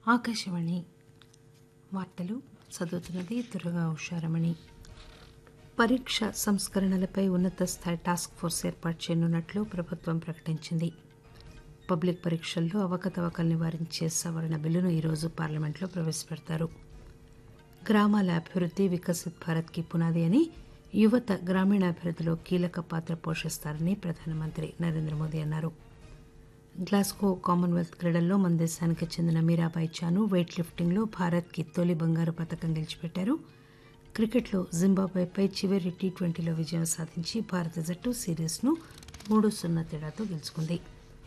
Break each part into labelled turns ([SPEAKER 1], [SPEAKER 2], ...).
[SPEAKER 1] ఆకాశవాణి వార్తలు చదువుతున్నది దుర్గా ఉషారమణి. పరీక్ష సంస్కరణలపై ఉన్నత స్థాయి టాస్క్ ఫోర్స్ ఏర్పాటు చేయనున్నట్లు ప్రభుత్వం ప్రకటించింది. పబ్లిక్ పరీక్షల్లో అవకతవకలు నివారించే సవరణ బిల్లును ఈరోజు పార్లమెంట్లో ప్రవేశపెడతారు. గ్రామాల అభివృద్ధి వికసిత్ భారత్కి పునాది అని, యువత గ్రామీణాభివృద్ధిలో కీలక పాత్ర పోషిస్తారని ప్రధానమంత్రి నరేంద్ర మోదీ అన్నారు. గ్లాస్గో కామన్వెల్త్ క్రీడల్లో మన దేశానికి చెందిన మీరాబాయి చాను వెయిట్ లిఫ్టింగ్లో భారత్కి తొలి బంగారు పతకం గెలిచిపెట్టారు. క్రికెట్లో జింబాబ్వేపై చివరి టీ20లో విజయం సాధించి భారత జట్టు సిరీస్ను 3-0 తేడాతో గెలుచుకుంది.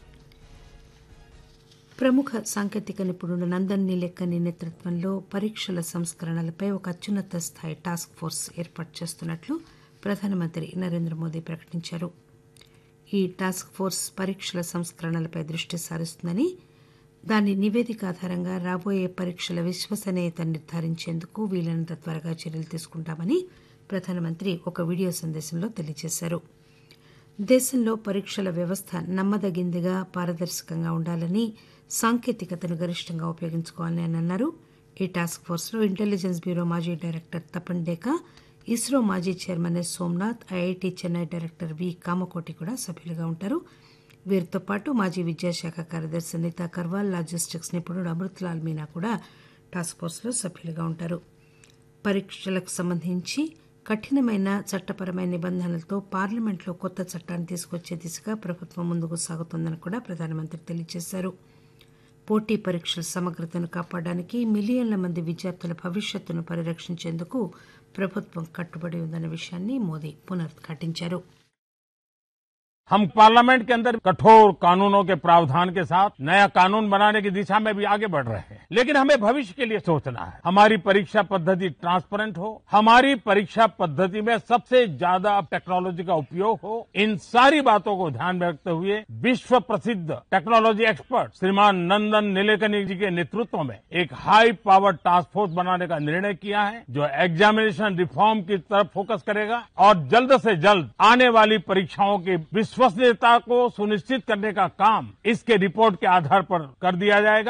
[SPEAKER 1] ప్రముఖ సాంకేతిక నిపుణుడు నందన్ నీలేకని నేతృత్వంలో పరీక్షల సంస్కరణలపై ఒక అత్యున్నత స్థాయి టాస్క్ ఫోర్స్ ఏర్పాటు చేస్తున్నట్లు ప్రధానమంత్రి నరేంద్ర మోదీ ప్రకటించారు. ఈ టాస్క్ ఫోర్స్ పరీక్షల సంస్కరణలపై దృష్టి సారిస్తుందని, దాని నివేదిక ఆధారంగా రాబోయే పరీక్షల విశ్వసనీయతను నిర్ధారించేందుకు వీలైనంత త్వరగా చర్యలు తీసుకుంటామని ప్రధానమంత్రి ఒక వీడియో సందేశంలో తెలియజేశారు. దేశంలో పరీక్షల వ్యవస్థ నమ్మదగిందిగా పారదర్శకంగా ఉండాలని, సాంకేతికతను గరిష్టంగా ఉపయోగించుకోవాలని ఆయన అన్నారు. ఈ టాస్క్ ఫోర్స్లో ఇంటెలిజెన్స్ బ్యూరో మాజీ డైరెక్టర్ తపన్ డేకా, ఇస్రో మాజీ chairman S Somnath, IIT Chennai director వి కామకోటి కూడా సభ్యులుగా ఉంటారు. వీరితో పాటు మాజీ విద్యాశాఖ కార్యదర్శి అనితా కర్వాల్, లాజిస్టిక్స్ నిపుణుడు అమృత్లాల్ మీనా కూడా టాస్క్ ఫోర్స్లో సభ్యులుగా ఉంటారు. పరీక్షలకు సంబంధించి కఠినమైన చట్టపరమైన నిబంధనలతో పార్లమెంట్లో కొత్త చట్టాన్ని తీసుకొచ్చే దిశగా ప్రభుత్వం ముందుకు సాగుతోందని కూడా ప్రధానమంత్రి తెలియజేశారు. పోటీ పరీక్షల సమగ్రతను కాపాడడానికి, మిలియన్ల మంది విద్యార్థుల భవిష్యత్తును పరిరక్షించేందుకు ప్రభుత్వం కట్టుబడి ఉందన్న విషయాన్ని మోదీ పునరుద్ఘాటించారు.
[SPEAKER 2] हम पार्लियामेंट के अंदर कठोर कानूनों के प्रावधान के साथ नया कानून बनाने की दिशा में भी आगे बढ़ रहे हैं, लेकिन हमें भविष्य के लिए सोचना है. हमारी परीक्षा पद्धति ट्रांसपेरेंट हो, हमारी परीक्षा पद्धति में सबसे ज्यादा टेक्नोलॉजी का उपयोग हो. इन सारी बातों को ध्यान में रखते हुए विश्व प्रसिद्ध टेक्नोलॉजी एक्सपर्ट श्रीमान नंदन नीलेकनी जी के नेतृत्व में एक हाई पावर टास्क फोर्स बनाने का निर्णय किया है, जो एग्जामिनेशन रिफॉर्म की तरफ फोकस करेगा और जल्द से जल्द आने वाली परीक्षाओं की विश्वसनीयता को सुनिश्चित करने का काम इसके रिपोर्ट के आधार पर कर दिया जाएगा.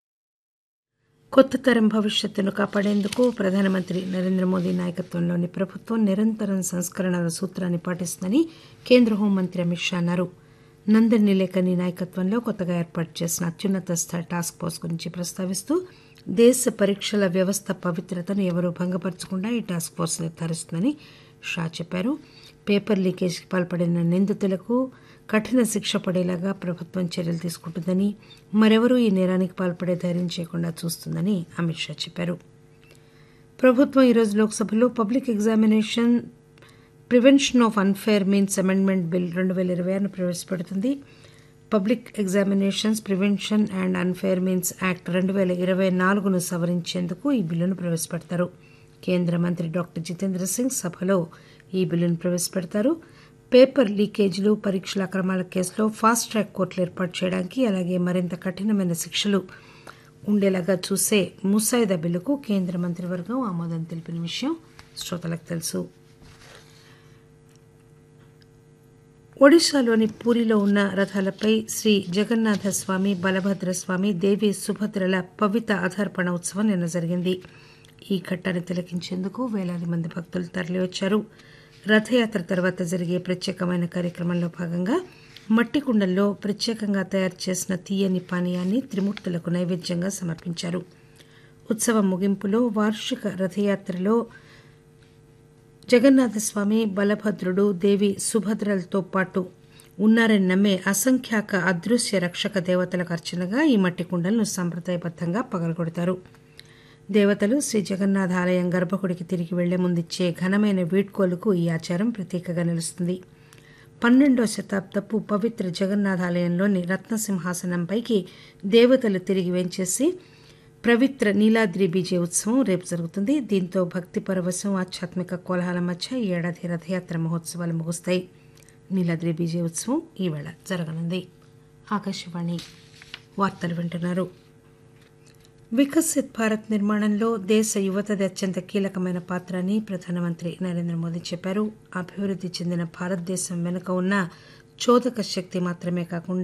[SPEAKER 1] కొత్త తరం భవిష్యత్తును కాపాడేందుకు ప్రధానమంత్రి నరేంద్ర మోదీ నాయకత్వంలోని ప్రభుత్వం నిరంతరం సంస్కరణల సూత్రాన్ని పాటిస్తుందని కేంద్ర హోంమంత్రి అమిత్ షా అన్నారు. నందన్ నీలేకని నాయకత్వంలో కొత్తగా ఏర్పాటు చేసిన అత్యున్నత స్థాయి టాస్క్ ఫోర్స్ గురించి ప్రస్తావిస్తూ, దేశ పరీక్షల వ్యవస్థ పవిత్రతను ఎవరూ భంగపరచకుండా ఈ టాస్క్ ఫోర్స్ నిర్ధారిస్తుందని షా చెప్పారు. పేపర్ లీకేజీకి పాల్పడిన నిందితులకు కఠిన శిక్ష పడేలాగా ప్రభుత్వం చర్యలు తీసుకుంటుందని, మరెవరూ ఈ నేరానికి పాల్పడే ధైర్యం చేయకుండా చూస్తుందని అమిత్ షా చెప్పారు. ప్రభుత్వం ఈరోజు లోక్సభలో public examination prevention of unfair means amendment bill 2026ను ప్రవేశపెడుతుంది. Public examinations prevention and unfair means act 2024ను సవరించేందుకు ఈ బిల్లును ప్రవేశపెడతారు. కేంద్ర మంత్రి డాక్టర్ జితేంద్ర సింగ్ సభలో ఈ బిల్లును ప్రవేశపెడతారు. పేపర్ లీకేజీలు, పరీక్షల అక్రమాల కేసులో ఫాస్ట్ ట్రాక్ కోర్టులు ఏర్పాటు చేయడానికి, అలాగే మరింత కఠినమైన శిక్షలు ఉండేలాగా చూసే ముసాయిదా బిల్లుకు కేంద్ర మంత్రివర్గం ఆమోదం తెలిపిన విషయం శ్రోతలకు తెలుసు. ఒడిశాలోని పూరిలో ఉన్న రథాలపై శ్రీ జగన్నాథస్వామి, బలభద్రస్వామి, దేవి సుభద్రల పవిత్ర అధర్పణ ఉత్సవం నిన్న జరిగింది. ఈ ఘట్టాన్ని తిలకించేందుకు వేలాది మంది భక్తులు తరలివచ్చారు. రథయాత్ర తర్వాత జరిగే ప్రత్యేకమైన కార్యక్రమంలో భాగంగా మట్టి కుండల్లో ప్రత్యేకంగా తయారు చేసిన తీయని పానీయాన్ని త్రిమూర్తులకు నైవేద్యంగా సమర్పించారు. ఉత్సవం ముగింపులో వార్షిక రథయాత్రలో జగన్నాథస్వామి, బలభద్రుడు, దేవి సుభద్రలతో పాటు ఉన్నారని నమ్మే అసంఖ్యాక అదృశ్య రక్షక దేవతలకు అర్చనగా ఈ మట్టి కుండలను సంప్రదాయబద్దంగా పగలగొడతారు. దేవతలు శ్రీ జగన్నాథ ఆలయం గర్భగుడికి తిరిగి వెళ్లే ముందిచ్చే ఘనమైన వీడ్కోలుకు ఈ ఆచారం ప్రతీకగా నిలుస్తుంది. 12వ శతాబ్దపు పవిత్ర జగన్నాథ ఆలయంలోని రత్నసింహాసనంపైకి దేవతలు తిరిగి వేంచేసి పవిత్ర నీలాద్రి బీజే ఉత్సవం రేపు జరుగుతుంది. దీంతో భక్తి పరవశం, ఆధ్యాత్మిక కోలాహలం మధ్య ఈ ఏడాది రథయాత్ర మహోత్సవాలు ముగుస్తాయి. నీలాద్రి బీజే ఉత్సవం ఈవేళ జరగనుంది. ఆకాశవాణి వార్తలు వింటున్నారు. వికసిత్ భారత్ నిర్మాణంలో దేశ యువతది అత్యంత కీలకమైన పాత్ర అని ప్రధానమంత్రి నరేంద్ర మోదీ చెప్పారు. అభివృద్ధి చెందిన భారతదేశం వెనుక ఉన్న చోదక శక్తి మాత్రమే కాకుండా